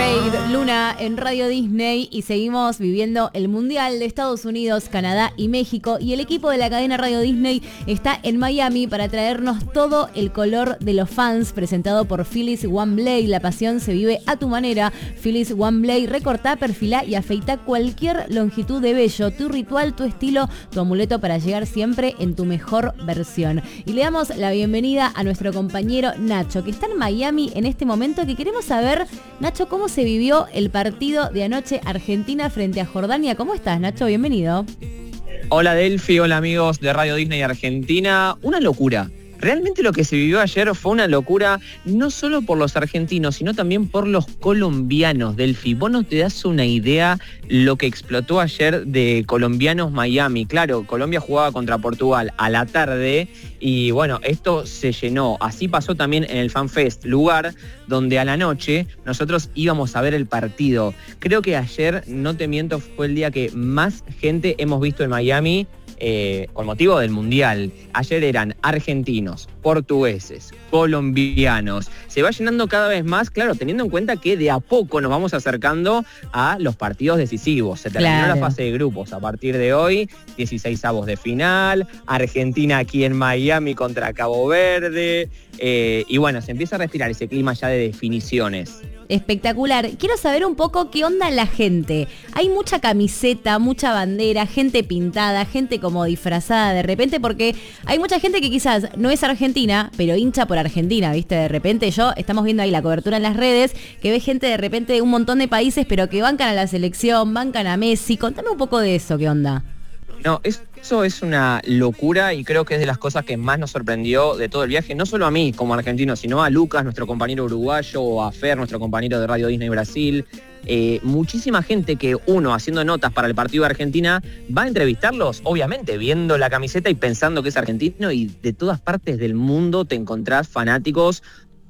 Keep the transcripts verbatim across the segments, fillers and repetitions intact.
Blade, Luna en Radio Disney y seguimos viviendo el Mundial de Estados Unidos, Canadá y México y el equipo de la cadena Radio Disney está en Miami para traernos todo el color de los fans presentado por Phyllis One Blade. La pasión se vive a tu manera. Phyllis One Blade, recortá, perfilá y afeitá cualquier longitud de vello. Tu ritual, tu estilo, tu amuleto para llegar siempre en tu mejor versión. Y le damos la bienvenida a nuestro compañero Nacho, que está en Miami en este momento, que queremos saber, Nacho, ¿cómo se vivió el partido de anoche Argentina frente a Jordania? ¿Cómo estás, Nacho? Bienvenido. Hola Delphi, hola amigos de Radio Disney Argentina. Una locura. Realmente lo que se vivió ayer fue una locura, no solo por los argentinos, sino también por los colombianos, Delphi. Vos no te das una idea lo que explotó ayer de colombianos Miami. Claro, Colombia jugaba contra Portugal a la tarde y bueno, esto se llenó. Así pasó también en el FanFest, lugar donde a la noche nosotros íbamos a ver el partido. Creo que ayer, no te miento, fue el día que más gente hemos visto en Miami. Eh, con motivo del Mundial. Ayer eran argentinos, portugueses, colombianos. Se va llenando cada vez más, claro, teniendo en cuenta que de a poco nos vamos acercando a los partidos decisivos. Se terminó Claro. la fase de grupos a partir de hoy, dieciseisavos de final, Argentina aquí en Miami contra Cabo Verde, eh, y bueno, se empieza a respirar ese clima ya de definiciones. Espectacular. Quiero saber un poco qué onda la gente. Hay mucha camiseta, mucha bandera, gente pintada, gente como disfrazada de repente, porque hay mucha gente que quizás no es argentina, pero hincha por Argentina, ¿viste? De repente yo, estamos viendo ahí la cobertura en las redes, que ve gente de repente de un montón de países, pero que bancan a la selección, bancan a Messi. Contame un poco de eso, ¿qué onda? No, eso es una locura y creo que es de las cosas que más nos sorprendió de todo el viaje, no solo a mí como argentino, sino a Lucas, nuestro compañero uruguayo, o a Fer, nuestro compañero de Radio Disney Brasil. Eh, muchísima gente que uno, haciendo notas para el partido de Argentina, va a entrevistarlos, obviamente, viendo la camiseta y pensando que es argentino, y de todas partes del mundo te encontrás fanáticos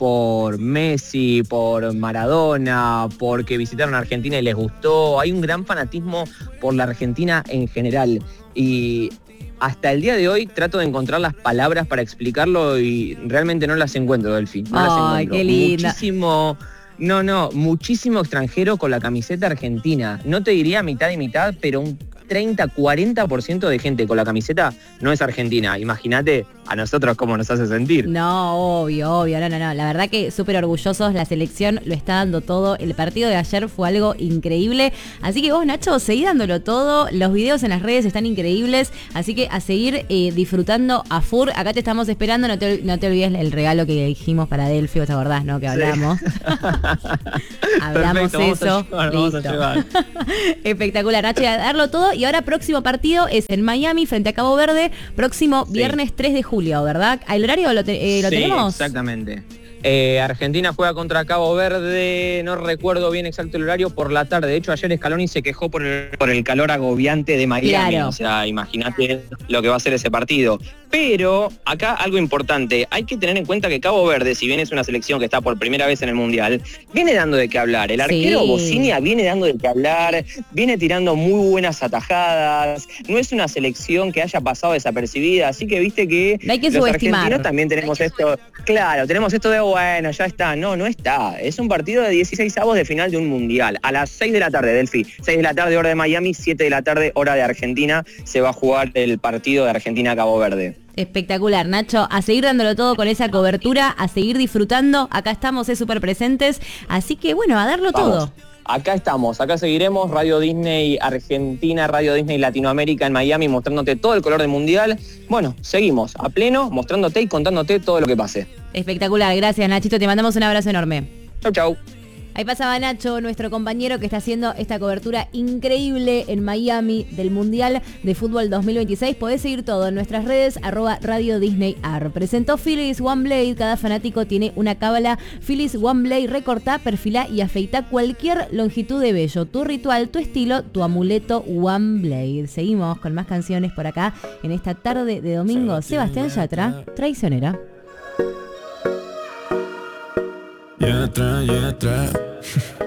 por Messi, por Maradona, porque visitaron Argentina y les gustó. Hay un gran fanatismo por la Argentina en general. Y hasta el día de hoy trato de encontrar las palabras para explicarlo y realmente no las encuentro, Delphi. No las Ay, encuentro. qué linda. Muchísimo... No, no, muchísimo extranjero con la camiseta argentina. No te diría mitad y mitad, pero un treinta, cuarenta por ciento de gente con la camiseta no es argentina. Imagínate a nosotros cómo nos hace sentir. No, obvio, obvio, no, no, no. La verdad que súper orgullosos, la selección lo está dando todo. El partido de ayer fue algo increíble. Así que vos, Nacho, seguí dándolo todo. Los videos en las redes están increíbles. Así que a seguir eh, disfrutando a full. Acá te estamos esperando. No te, no te olvides el regalo que dijimos para Delphi, ¿te acordás, no? Que hablamos. Sí. Hablamos Perfecto, eso. Vamos a llevar, vamos a llevar. Espectacular, Nacho, a darlo todo. Y ahora próximo partido es en Miami frente a Cabo Verde, próximo sí. viernes tres de julio, ¿verdad? ¿El horario lo, te, eh, ¿lo sí, tenemos? Exactamente. Eh, Argentina juega contra Cabo Verde, no recuerdo bien exacto el horario, por la tarde. De hecho, ayer Scaloni se quejó por el, por el calor agobiante de Miami. Claro. O sea, imagínate lo que va a ser ese partido. Pero acá algo importante, hay que tener en cuenta que Cabo Verde, si bien es una selección que está por primera vez en el Mundial, viene dando de qué hablar. El arquero sí. Bocinia viene dando de qué hablar, viene tirando muy buenas atajadas, no es una selección que haya pasado desapercibida, así que viste que no hay que los subestimar. Argentinos también tenemos esto, claro, tenemos esto de bueno, ya está, no, no está. Es un partido de dieciseisavos de final de un Mundial. A las seis de la tarde, Delphi, seis de la tarde hora de Miami, siete de la tarde hora de Argentina, se va a jugar el partido de Argentina-Cabo Verde. Espectacular, Nacho, a seguir dándolo todo con esa cobertura, a seguir disfrutando, acá estamos, es súper presentes, así que bueno, a darlo Vamos. todo. Acá estamos, acá seguiremos, Radio Disney Argentina, Radio Disney Latinoamérica en Miami, mostrándote todo el color del Mundial. Bueno, seguimos a pleno, mostrándote y contándote todo lo que pase. Espectacular, gracias Nachito, te mandamos un abrazo enorme. Chau, chau. Ahí pasaba Nacho, nuestro compañero que está haciendo esta cobertura increíble en Miami del Mundial de Fútbol dos mil veintiséis. Podés seguir todo en nuestras redes, arroba Radio Disney Ar. Presentó Phyllis One Blade, cada fanático tiene una cábala. Phyllis One Blade, recortá, perfilá y afeitá cualquier longitud de vello. Tu ritual, tu estilo, tu amuleto One Blade. Seguimos con más canciones por acá en esta tarde de domingo. Sebastián Yatra, Traicionera. Yatra, Yatra